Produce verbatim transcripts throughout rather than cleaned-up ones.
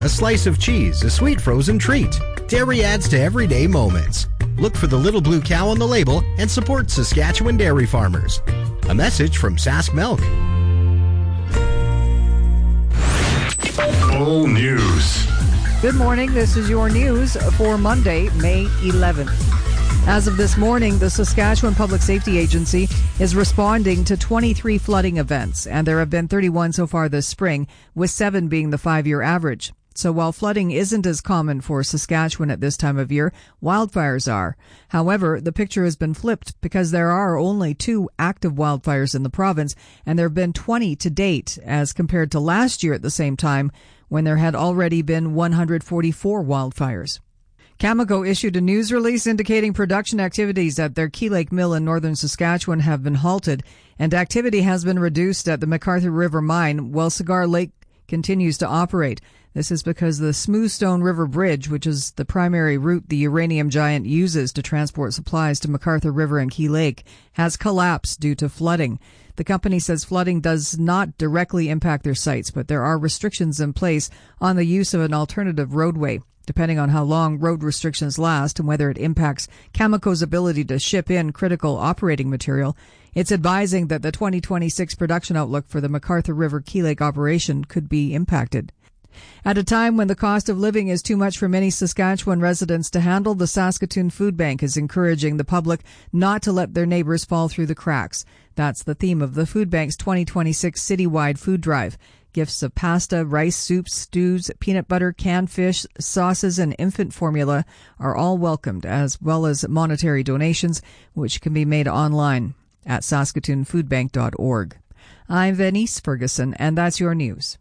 A slice of cheese, a sweet frozen treat. Dairy adds to everyday moments. Look for the little blue cow on the label and support Saskatchewan dairy farmers. A message from Sask Milk. Full News. Good morning. This is your news for Monday, May eleventh. As of this morning, the Saskatchewan Public Safety Agency is responding to twenty-three flooding events, and there have been thirty-one so far this spring, with seven being the five-year average. So while flooding isn't as common for Saskatchewan at this time of year, wildfires are. However, the picture has been flipped because there are only two active wildfires in the province, and there have been twenty to date as compared to last year at the same time when there had already been one hundred forty-four wildfires. Cameco issued a news release indicating production activities at their Key Lake mill in northern Saskatchewan have been halted, and activity has been reduced at the McArthur River mine while Cigar Lake continues to operate. This is because the Smoothstone River Bridge, which is the primary route the uranium giant uses to transport supplies to McArthur River and Key Lake, has collapsed due to flooding. The company says flooding does not directly impact their sites, but there are restrictions in place on the use of an alternative roadway. Depending on how long road restrictions last and whether it impacts Cameco's ability to ship in critical operating material, it's advising that the twenty twenty-six production outlook for the McArthur River Key Lake operation could be impacted. At a time when the cost of living is too much for many Saskatchewan residents to handle, the Saskatoon Food Bank is encouraging the public not to let their neighbors fall through the cracks. That's the theme of the Food Bank's twenty twenty-six citywide food drive. Gifts of pasta, rice, soups, stews, peanut butter, canned fish, sauces, and infant formula are all welcomed, as well as monetary donations, which can be made online at saskatoon food bank dot org. I'm Venice Ferguson, and that's your news.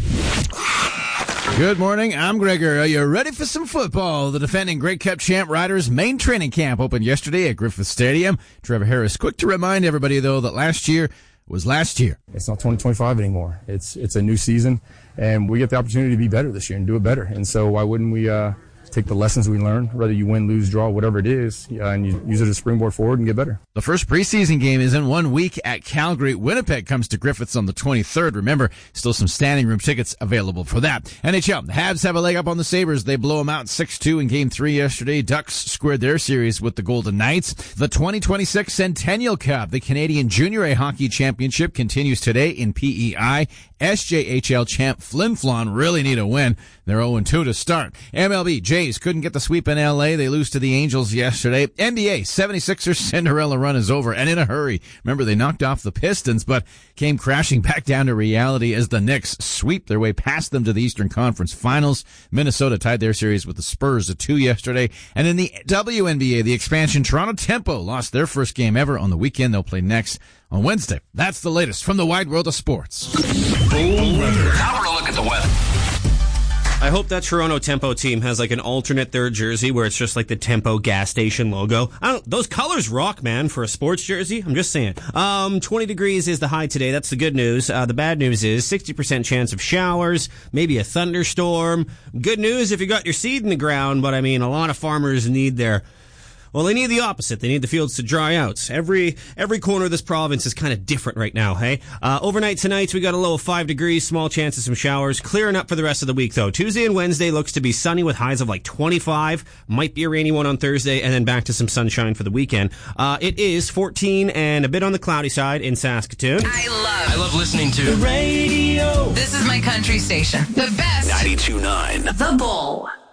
Good morning, I'm Gregor. Are you ready for some football? The defending Grey Cup champ Riders' main training camp opened yesterday at Griffith Stadium. Trevor Harris quick to remind everybody, though, that last year was last year. It's not twenty twenty-five anymore. It's it's a new season, and we get the opportunity to be better this year and do it better. And so why wouldn't we uh, take the lessons we learn, whether you win, lose, draw, whatever it is, uh, and you use it as a springboard forward and get better. The first preseason game is in one week at Calgary. Winnipeg comes to Griffiths on the twenty-third. Remember, still some standing room tickets available for that. N H L, the Habs have a leg up on the Sabres. They blow them out six two in Game three yesterday. Ducks squared their series with the Golden Knights. The twenty twenty-six Centennial Cup, the Canadian Junior A Hockey Championship, continues today in P E I. S J H L champ Flin Flon really need a win. They're oh two to start. M L B, Jays couldn't get the sweep in L A. They lose to the Angels yesterday. N B A, seventy-sixers Cinderella run is over, and in a hurry. Remember, they knocked off the Pistons, but came crashing back down to reality as the Knicks sweep their way past them to the Eastern Conference Finals. Minnesota tied their series with the Spurs at two yesterday. And in the W N B A, the expansion Toronto Tempo lost their first game ever on the weekend. They'll play next on Wednesday. That's the latest from the wide world of sports. Full weather. Now we're a look at the weather. I hope that Toronto Tempo team has like an alternate third jersey where it's just like the Tempo gas station logo. I don't, those colors rock, man, for a sports jersey. I'm just saying. Um, twenty degrees is the high today. That's the good news. Uh, the bad news is sixty percent chance of showers, maybe a thunderstorm. Good news if you got your seed in the ground, but I mean, a lot of farmers need their Well, they need the opposite. They need the fields to dry out. Every every corner of this province is kind of different right now, hey? Uh, overnight tonight, we got a low of five degrees, small chance of some showers. Clearing up for the rest of the week, though. Tuesday and Wednesday looks to be sunny with highs of like twenty-five. Might be a rainy one on Thursday, and then back to some sunshine for the weekend. Uh, it is fourteen and a bit on the cloudy side in Saskatoon. I love I love listening to the radio. This is my country station. The best. ninety-two point nine The Bull.